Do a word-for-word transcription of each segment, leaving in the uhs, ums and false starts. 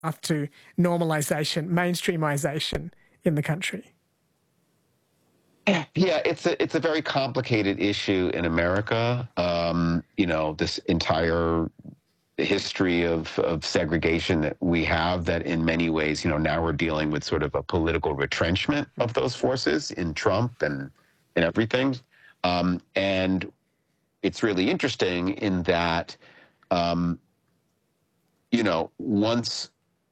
to normalisation, mainstreamisation in the country? Yeah, it's a it's a very complicated issue in America. Um, you know, this entire history of, of segregation that we have, that in many ways, you know, now we're dealing with sort of a political retrenchment of those forces in Trump and, and everything. Um, and it's really interesting in that, um, you know, once,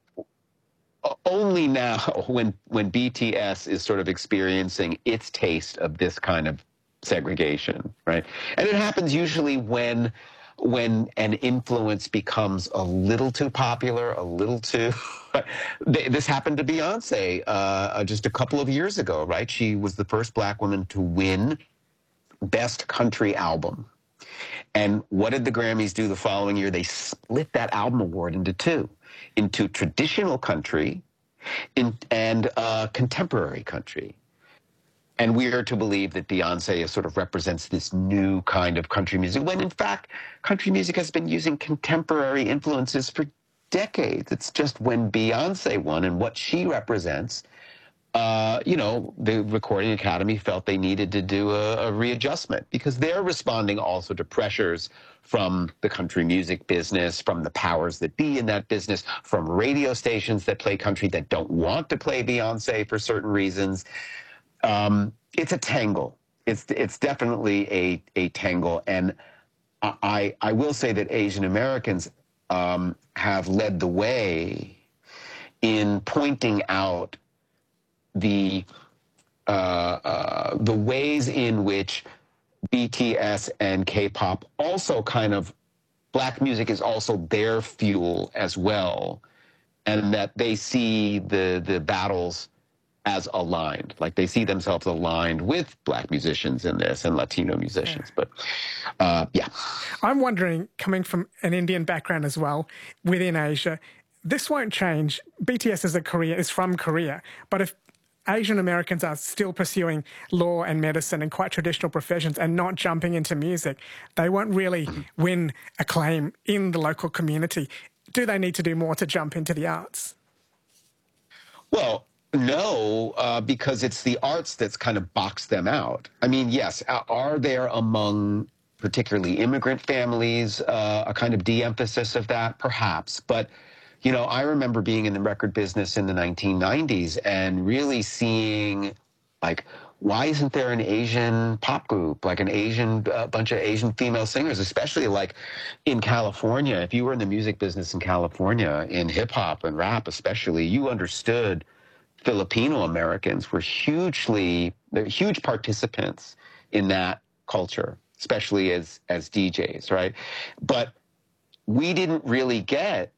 only now when, when B T S is sort of experiencing its taste of this kind of segregation, right? And it happens usually when when an influence becomes a little too popular, a little too... This happened to Beyonce uh, just a couple of years ago, right? She was the first Black woman to win Best Country Album. And what did the Grammys do the following year? They split that album award into two, into traditional country in, and uh, contemporary country. And we are to believe that Beyonce sort of represents this new kind of country music, when in fact, country music has been using contemporary influences for decades. It's just when Beyonce won and what she represents, uh, you know, the Recording Academy felt they needed to do a, a readjustment, because they're responding also to pressures from the country music business, from the powers that be in that business, from radio stations that play country that don't want to play Beyonce for certain reasons. Um, it's a tangle. It's it's definitely a a tangle, and I I will say that Asian Americans um, have led the way in pointing out the uh, uh, the ways in which B T S and K-pop also kind of, Black music is also their fuel as well, and that they see the the battles as aligned, like they see themselves aligned with Black musicians in this and Latino musicians. Yeah. But uh, yeah. I'm wondering, coming from an Indian background as well, within Asia, this won't change. B T S is a Korea, is from Korea, but if Asian Americans are still pursuing law and medicine and quite traditional professions and not jumping into music, they won't really mm-hmm. win acclaim in the local community. Do they need to do more to jump into the arts? Well, no, uh, because it's the arts that's kind of boxed them out. I mean, yes, are there among particularly immigrant families uh, a kind of de-emphasis of that? Perhaps. But, you know, I remember being in the record business in the nineteen nineties and really seeing, like, why isn't there an Asian pop group, like an Asian, a uh, bunch of Asian female singers, especially like in California? If you were in the music business in California, in hip-hop and rap especially, you understood Filipino Americans were hugely, they're huge participants in that culture, especially as, as D Js, right? But we didn't really get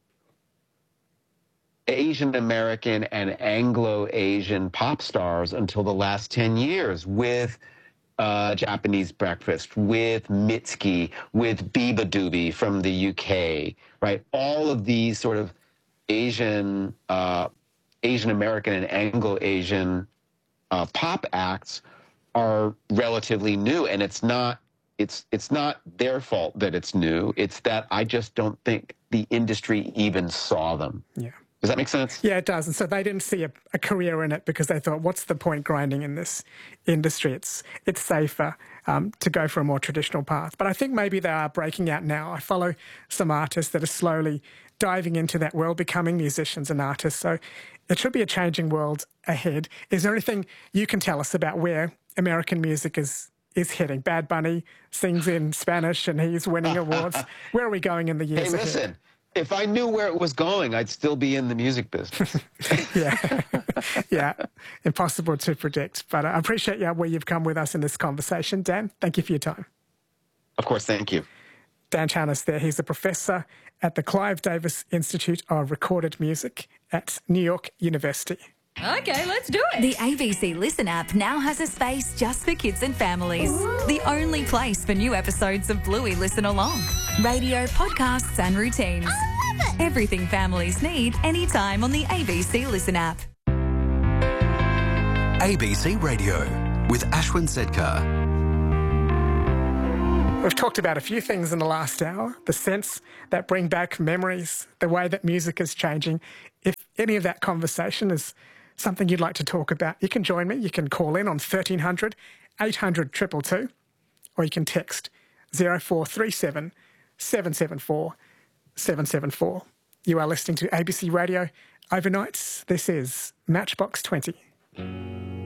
Asian American and Anglo-Asian pop stars until the last ten years with uh, Japanese Breakfast, with Mitski, with Biba Doobie from the U K, right? All of these sort of Asian uh, Asian American and Anglo-Asian uh, pop acts are relatively new, and it's not it's it's not their fault that it's new. It's that I just don't think the industry even saw them. Yeah. Does that make sense? Yeah, it does. And so they didn't see a, a career in it because they thought, what's the point grinding in this industry? It's it's safer um, to go for a more traditional path. But I think maybe they are breaking out now. I follow some artists that are slowly diving into that world, becoming musicians and artists. So it should be a changing world ahead. Is there anything you can tell us about where American music is is heading? Bad Bunny sings in Spanish and he's winning awards. Where are we going in the years hey, ahead? Listen. If I knew where it was going, I'd still be in the music business. yeah, yeah, impossible to predict. But I appreciate you, where you've come with us in this conversation. Dan, thank you for your time. Of course, thank you. Dan Charnas there. He's a professor at the Clive Davis Institute of Recorded Music at New York University. Okay, let's do it. The A B C Listen app now has a space just for kids and families. Ooh. The only place for new episodes of Bluey Listen Along. Radio, podcasts and routines. I love it. Everything families need anytime on the A B C Listen app. A B C Radio with Ashwin Sedkar. We've talked about a few things in the last hour, the scents that bring back memories, the way that music is changing. If any of that conversation is something you'd like to talk about, you can join me. You can call in on thirteen hundred, eight hundred, two two two, or you can text zero four three seven, seven seven four, seven seven four. You are listening to A B C Radio Overnights. This is Matchbox twenty.